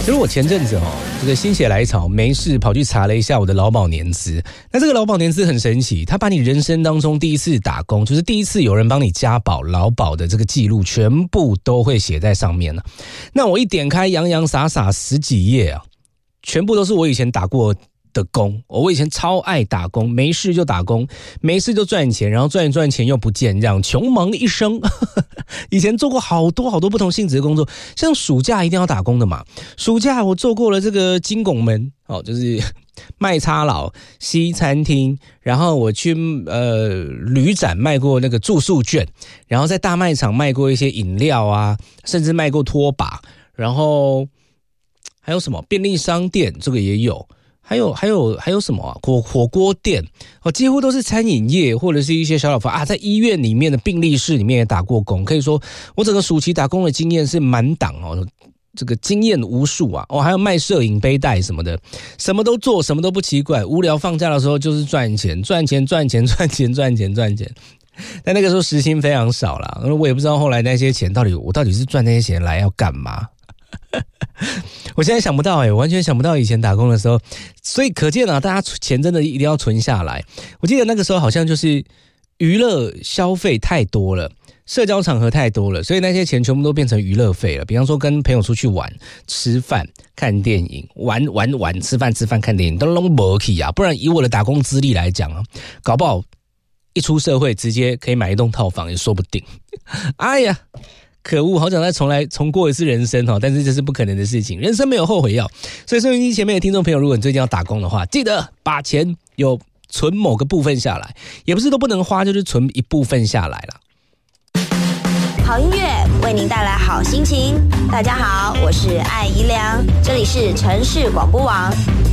就是我前阵子这个心血来潮，没事跑去查了一下我的劳保年资。那这个劳保年资很神奇，它把你人生当中第一次打工，就是第一次有人帮你加保劳保的这个记录，全部都会写在上面了。那我一点开，洋洋洒洒10几页啊，全部都是我以前打过的工。我以前超爱打工，没事就打工，没事就赚钱，然后赚一赚钱又不见，这样穷忙一生。以前做过好多不同性质的工作，像暑假一定要打工的嘛。暑假我做过了这个金拱门，就是卖叉佬、西餐厅，然后我去旅展卖过那个住宿券，然后在大卖场卖过一些饮料啊，甚至卖过拖把，然后还有什么便利商店，这个也有。还有什么啊？火锅店几乎都是餐饮业或者是一些小老房啊，在医院里面的病历室里面也打过工，可以说我整个暑期打工的经验是满档这个经验无数啊！还有卖摄影背带什么的，什么都做，什么都不奇怪。无聊放假的时候就是赚钱。但那个时候时薪非常少啦，我也不知道后来那些钱我到底是赚那些钱来要干嘛。我现在想不到我完全想不到以前打工的时候，所以可见大家钱真的一定要存下来。我记得那个时候好像就是娱乐消费太多了，社交场合太多了，所以那些钱全部都变成娱乐费了。比方说跟朋友出去玩、吃饭、看电影、玩、吃饭、看电影都没去啊！不然以我的打工资历来讲搞不好一出社会直接可以买一栋套房也说不定。哎呀！可恶，好想再重过一次人生但是这是不可能的事情，人生没有后悔药。所以收音机前面的听众朋友，如果你最近要打工的话，记得把钱有存某个部分下来，也不是都不能花，就是存一部分下来啦。 好音乐为您带来好心情。大家好，我是艾怡良，这里是城市广播网。